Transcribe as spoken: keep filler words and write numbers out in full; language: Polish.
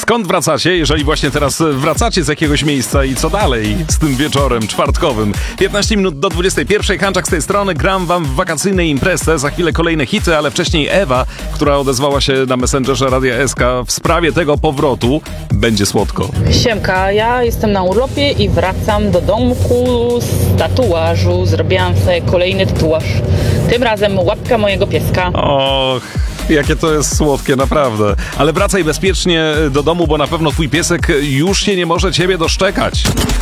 Skąd wracacie, jeżeli właśnie teraz wracacie z jakiegoś miejsca i co dalej z tym wieczorem czwartkowym? piętnaście minut do dwudziestej pierwszej. Hanczak z tej strony. Gram wam w wakacyjnej imprezie. Za chwilę kolejne hity, ale wcześniej Ewa, która odezwała się na Messengerze Radia S K w sprawie tego powrotu. Będzie słodko. Siemka, ja jestem na urlopie i wracam do domku z tatuażu. Zrobiłam sobie kolejny tatuaż. Tym razem łapka mojego pieska. Och, jakie to jest słodkie, naprawdę. Ale wracaj bezpiecznie do domu, bo na pewno twój piesek już się nie może ciebie doszczekać.